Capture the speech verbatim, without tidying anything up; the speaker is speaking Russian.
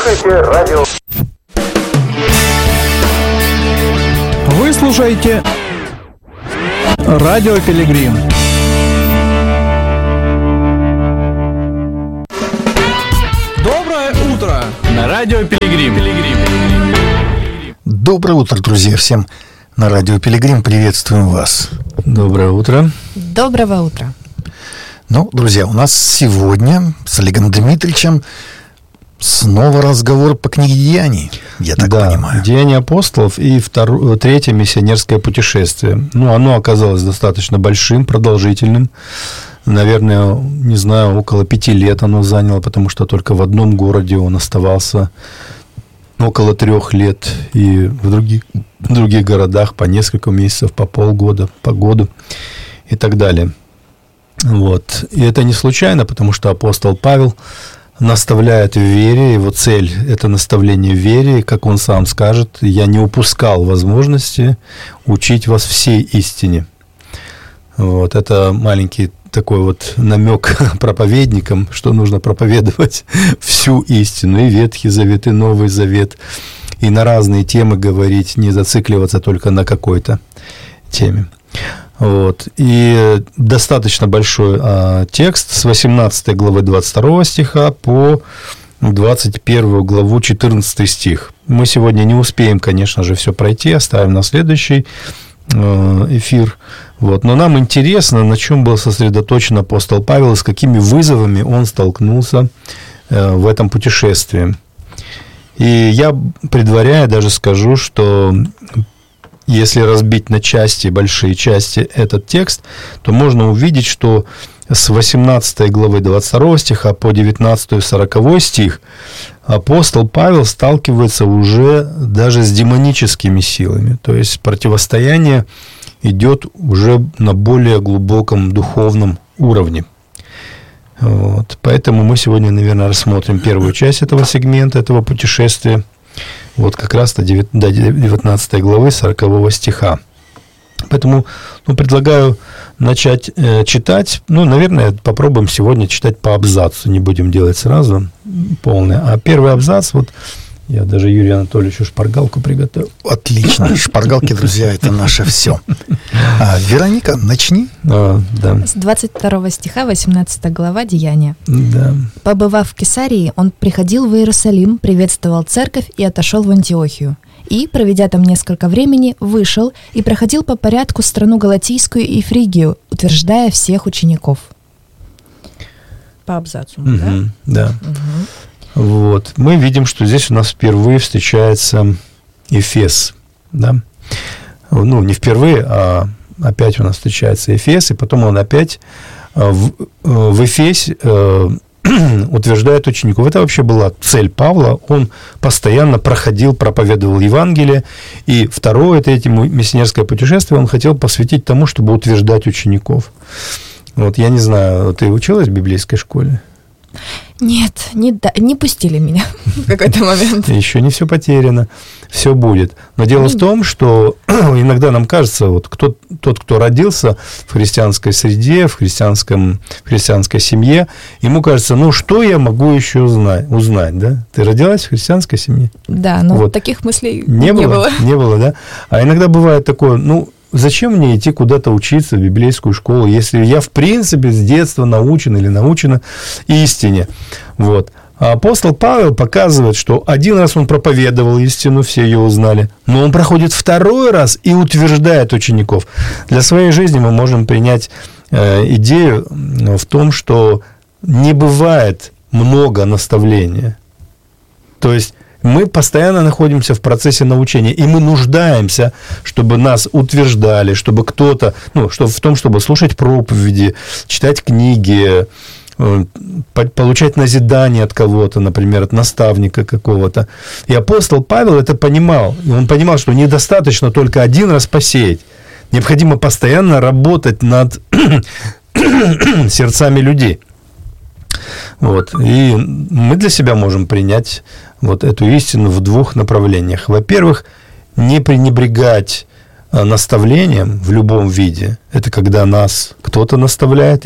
Слушайте радио. Вы слушаете Радио Пилигрим. Доброе утро на Радио Пилигрим. Доброе утро, друзья, всем на Радио Пилигрим. Приветствуем вас. Доброе утро. Доброго утра. Ну, друзья, у нас сегодня с Олегом Дмитриевичем снова разговор по книге «Деяний», я так да, понимаю. «Деяния апостолов» и второе, третье миссионерское путешествие. Ну, оно оказалось достаточно большим, продолжительным. Наверное, не знаю, около пяти лет оно заняло, потому что только в одном городе он оставался около трех лет, и в других, в других городах по несколько месяцев, по полгода, по году и так далее. Вот. И это не случайно, потому что апостол Павел наставляет в вере, его цель – это наставление в вере, как он сам скажет: «Я не упускал возможности учить вас всей истине». Вот. Это маленький такой вот намек проповедникам, что нужно проповедовать всю истину, и Ветхий Завет, и Новый Завет, и на разные темы говорить, не зацикливаться только на какой-то теме. Вот. И достаточно большой а, текст с восемнадцатой главы двадцать второго стиха по двадцать первую главу четырнадцатый стих. Мы сегодня не успеем, конечно же, все пройти, оставим на следующий э, эфир. Вот. Но нам интересно, на чем был сосредоточен апостол Павел и с какими вызовами он столкнулся э, в этом путешествии. И я, предваряя, даже скажу, что если разбить на части, большие части этот текст, то можно увидеть, что с восемнадцатой главы двадцать второго стиха по девятнадцатый сороковой стих апостол Павел сталкивается уже даже с демоническими силами. То есть противостояние идет уже на более глубоком духовном уровне. Вот. Поэтому мы сегодня, наверное, рассмотрим первую часть этого сегмента, этого путешествия. Вот как раз до девятнадцатой главы сорокового стиха. Поэтому ну, предлагаю начать э, читать. Ну, наверное, попробуем сегодня читать по абзацу. Не будем делать сразу полное. А первый абзац, вот я даже Юрию Анатольевичу шпаргалку приготовил. Отлично. Шпаргалки, друзья, это наше все. А, Вероника, начни. А, да. С двадцать второго стиха, восемнадцатая глава, Деяния. Да. «Побывав в Кесарии, он приходил в Иерусалим, приветствовал церковь и отошел в Антиохию. И, проведя там несколько времени, вышел и проходил по порядку страну Галатийскую и Фригию, утверждая всех учеников». По абзацу, угу, да? Да. Угу. Вот. Мы видим, что здесь у нас впервые встречается Эфес. Да? Ну, не впервые, а опять у нас встречается Эфес, и потом он опять в, в Эфесе утверждает учеников. Это вообще была цель Павла. Он постоянно проходил, проповедовал Евангелие. И второе, третье миссионерское путешествие он хотел посвятить тому, чтобы утверждать учеников. Вот, я не знаю, ты училась в библейской школе? Нет, не, да, не пустили меня в какой-то момент. Еще не все потеряно, все будет. Но дело в том, что иногда нам кажется, вот кто, тот, кто родился в христианской среде, в, христианском, в христианской семье, ему кажется, ну что я могу еще узнать, узнать, да? Ты родилась в христианской семье? Да, но вот. Таких мыслей не, не было, было. Не было, да? А иногда бывает такое, ну, зачем мне идти куда-то учиться в библейскую школу, если я, в принципе, с детства научен или научена истине? Вот. А апостол Павел показывает, что один раз он проповедовал истину, все ее узнали, но он проходит второй раз и утверждает учеников. Для своей жизни мы можем принять э, идею в том, что не бывает много наставления. То есть мы постоянно находимся в процессе научения, и мы нуждаемся, чтобы нас утверждали, чтобы кто-то, ну, что в том, чтобы слушать проповеди, читать книги, получать назидание от кого-то, например, от наставника какого-то. И апостол Павел это понимал. И он понимал, что недостаточно только один раз посеять. Необходимо постоянно работать над сердцами людей. Вот. И мы для себя можем принять вот эту истину в двух направлениях. Во-первых, не пренебрегать наставлением в любом виде. Это когда нас кто-то наставляет,